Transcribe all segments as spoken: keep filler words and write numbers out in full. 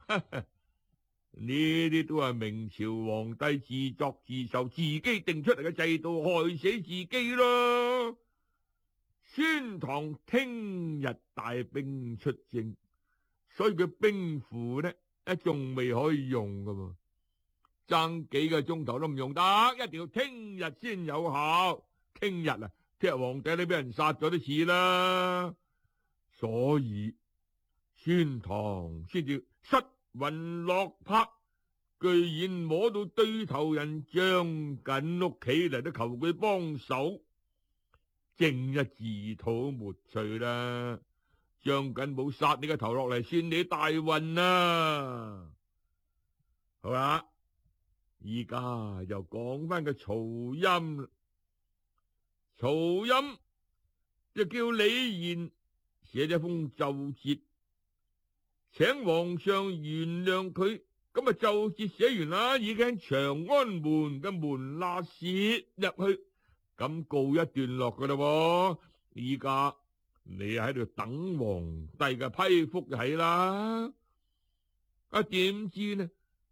呢啲都係明朝皇帝自作自受，自己定出嚟嘅制度，害死自己咯。宣堂聽日帶兵出征，所以佢兵符呢，一仲未可以用噶嘛，爭幾個鐘頭都唔用得，一定要聽日先有效。聽日啊，聽日皇帝都俾人殺咗都似啦，所以宣堂先至失魂落魄，居然摸到對頭人張緊屋企嚟，都求佢幫手，正一自討沒趣啦。張緊冇殺你個頭落嚟，算你大運啦。好啦，依家又講翻個曹陰。曹陰就叫李賢寫咗封奏折，請皇上原諒佢。咁啊，奏折寫完啦，已經長安門嘅門罅攝入去，咁告一段落噶啦。依家你喺度等皇帝嘅批覆就係啦。啊，點知呢？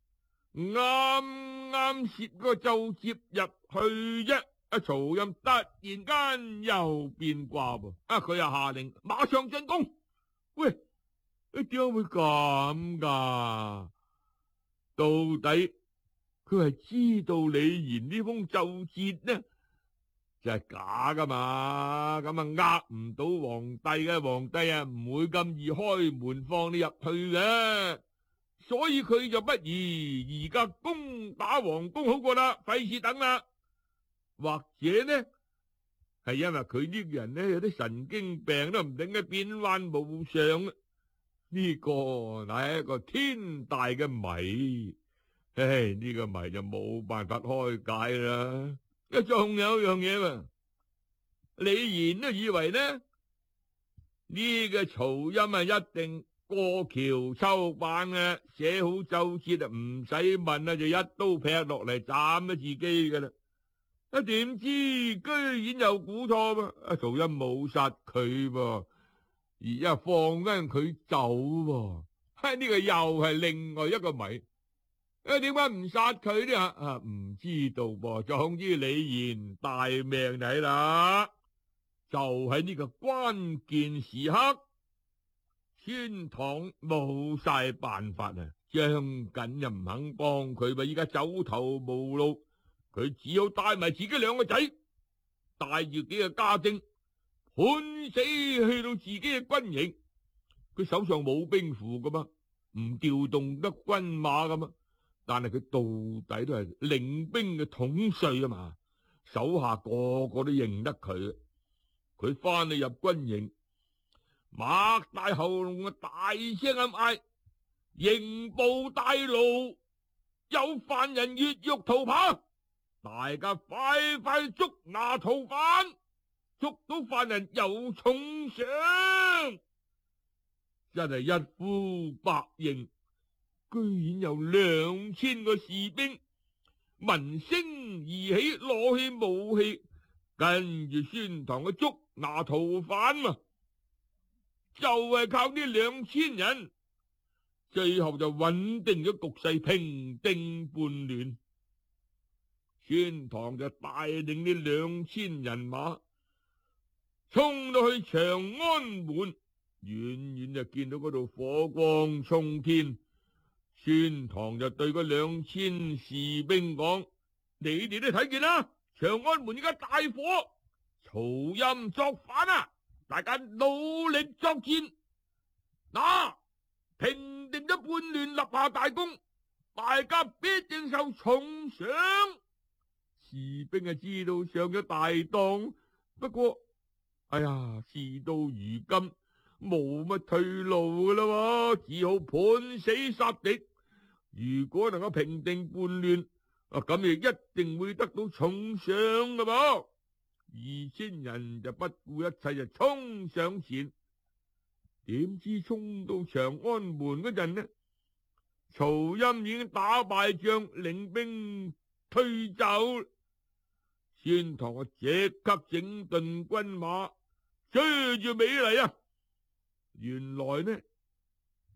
啱啱攝個奏折入去啫，阿曹陰突然間又變卦噃。啊，佢又下令馬上進攻。喂，你點解會咁噶？到底佢係知道李賢呢封奏折呢就係假噶嘛？咁啊呃唔到皇帝嘅，皇帝啊唔會咁易開門放你入去嘅，所以佢就不如而家攻打皇宮好過啦，費事等啦。或者呢係因為佢呢個人呢有啲神經病都唔定嘅，變幻無常。呢個乃係一個天大嘅謎，唉，呢個謎就冇辦法開解啦。一仲有樣嘢嘛，李賢都以為呢呢個曹陰啊一定過橋抽板啊，寫好奏折啊唔使問啊就一刀劈落嚟斬咗自己噶啦。啊，點知居然又估錯噃，阿曹陰冇殺佢噃，而家放翻佢走喎。哈，呢個又係另外一個謎。啊，點解唔殺佢呢？啊，唔知道噃。總之李賢大命睇啦，就喺呢個關鍵時刻，宣堂冇晒辦法啊，張緊又唔肯幫佢噃，依家走投無路，佢只好帶埋自己兩個仔，帶住幾個家丁，判死去到自己嘅軍營。佢手上冇兵符噶嘛，唔調動得軍馬噶嘛，但係佢到底都係領兵嘅統帥啊嘛，手下個個都認得佢。佢翻去入軍營，擘大喉嚨啊，大聲咁嗌：刑部大牢有犯人越獄逃跑，大家快快捉拿逃犯，捉到犯人有重賞。真係一呼百應，居然有兩千個士兵聞聲而起，攞起武器，跟住宣堂去捉拿逃犯嘛。就係靠呢兩千人，最後就穩定咗局勢，平定叛亂。宣堂就帶領呢兩千人馬衝到去長安門，遠遠就見到嗰度火光衝天。宣堂就對嗰兩千士兵講：你哋都睇見啦，長安門而家大火，曹陰作反啊！大家努力作戰，嗱，平定咗叛亂，立下大功，大家必定受重賞。士兵啊知道上咗大當，不過哎呀，事到如今冇乜退路噶啦，只好判死殺敵。如果能夠平定叛亂，啊咁亦一定會得到重賞噶噃。二千人就不顧一切就衝上前，點知衝到長安門嗰陣呢，曹陰已經打敗仗，領兵退走。宣堂啊即刻整頓軍馬，追住尾嚟啊！原來呢，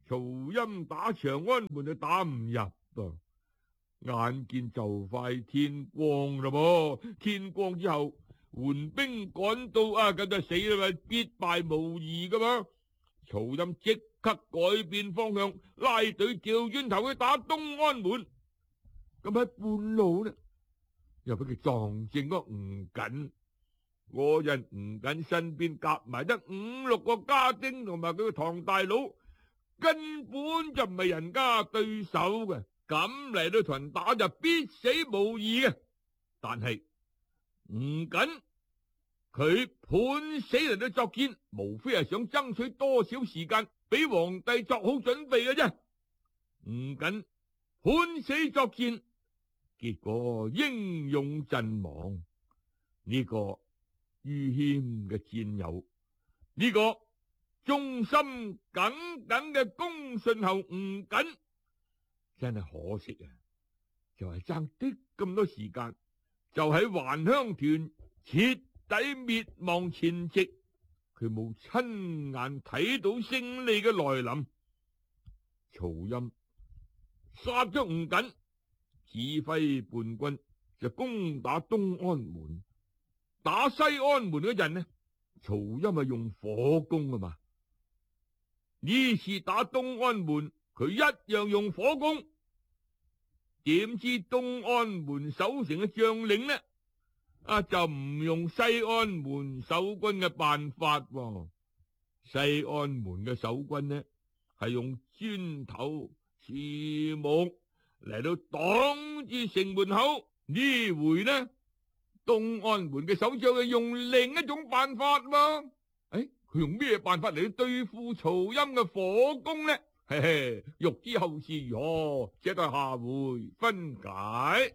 曹欽打長安門就打唔入噃，眼見就快天光啦噃，天光之後援兵趕到啊，咁就死啦嘛，必敗無疑噶嘛。曹欽即刻改變方向，拉隊調轉頭去打東安門。咁喺半路呢，又俾佢撞正咗吳瑾。嗰人吳瑾身邊夾埋得五六個家丁同埋佢個堂大佬，根本就唔係人家對手嘅，咁嚟到同人打就必死無疑嘅。但係吳瑾佢判死嚟到作戰，無非係想爭取多少時間俾皇帝作好準備嘅啫。吳瑾判死作戰，結果英勇陣亡。呢、這個于謙嘅戰友，呢、這個忠心耿耿嘅恭順侯吳瑾，真係可惜啊！就係爭啲咁多時間，就喺還鄉團徹底滅亡前夕，佢冇親眼睇到勝利嘅來臨。曹欽殺咗吳瑾，指揮叛軍就攻打東安門。打西安門嗰陣呢，曹欽係用火攻啊嘛。呢次打東安門，佢一樣用火攻。點知東安門守城嘅將領呢，啊就唔用西安門守軍嘅辦法喎。西安門嘅守軍呢，係用磚頭、樹木嚟到擋住城門口。呢回呢，東安門嘅守將係用另一種辦法喎。誒，佢用咩辦法嚟到對付曹欽嘅火攻呢？嘿嘿，欲知後事如何，且待下回分解。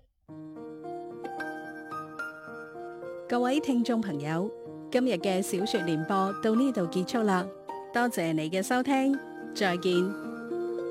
各位聽眾朋友，今日嘅小說聯播到呢度結束啦，多謝你嘅收聽，再見。